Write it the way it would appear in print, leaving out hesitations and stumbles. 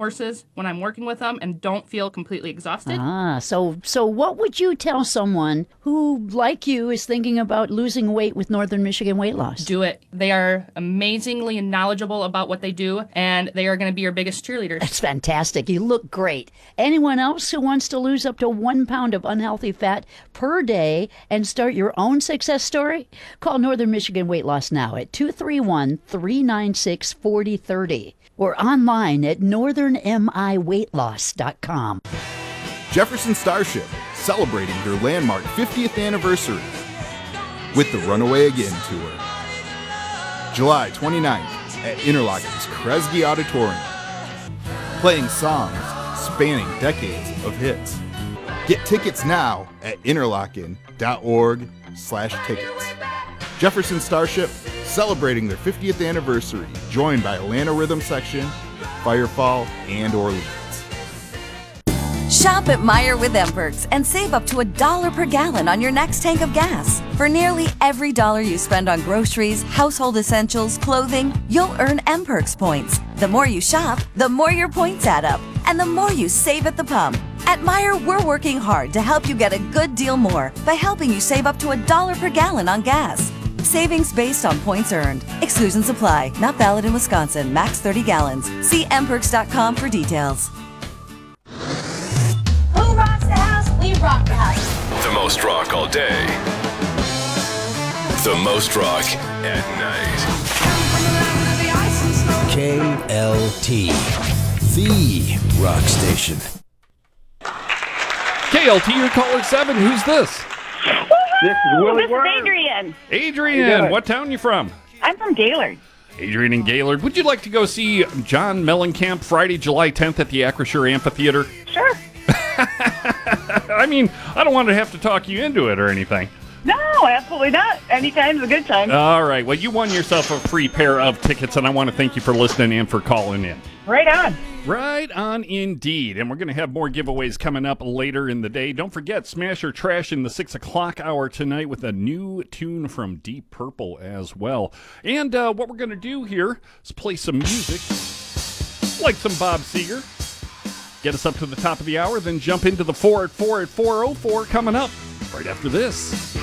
horses when I'm working with them and don't feel completely exhausted. So what would you tell someone who, like you, is thinking about losing weight with Northern Michigan Weight Loss? Do it. They are amazingly knowledgeable about what they do, and they are going to be your biggest cheerleaders. That's fantastic. You look great. Anyone else who wants to lose up to 1 pound of unhealthy fat per day and start your own success story? Call Northern Michigan Weight Loss now at 231-396-4030 or online at northernmiweightloss.com. Jefferson Starship, celebrating their landmark 50th anniversary with the Runaway Again Tour. July 29th at Interlochen's Kresge Auditorium. Playing songs spanning decades of hits. Get tickets now at interlochen.org/tickets. Jefferson Starship, celebrating their 50th anniversary, joined by Atlanta Rhythm Section, Firefall, and Orleans. Shop at Meijer with M-Perks and save up to $1 per gallon on your next tank of gas. For nearly every dollar you spend on groceries, household essentials, clothing, you'll earn M-Perks points. The more you shop, the more your points add up, and the more you save at the pump. At Meijer, we're working hard to help you get a good deal more by helping you save up to $1 per gallon on gas. Savings based on points earned. Exclusions apply. Not valid in Wisconsin. Max 30 gallons. See mperks.com for details. Who rocks the house? We rock the house. The most rock all day. The most rock at night. KLT, the rock station. KLT, your caller 7. Who's this? This is Willie This Word. is Adrian. Adrian, what town you from? I'm from Gaylord. Adrian in Gaylord. Would you like to go see John Mellencamp Friday, July 10th at the Acrisure Amphitheater? Sure. I mean, I don't want to have to talk you into it or anything. No, absolutely not. Anytime's a good time. All right. Well, you won yourself a free pair of tickets, and I want to thank you for listening and for calling in. Right on. Right on indeed. And we're going to have more giveaways coming up later in the day. Don't forget, Smash or Trash in the 6 o'clock hour tonight with a new tune from Deep Purple as well. And what we're going to do here is play some music, like some Bob Seger. Get us up to the top of the hour, then jump into the 4 at 4 at 4:04 coming up right after this.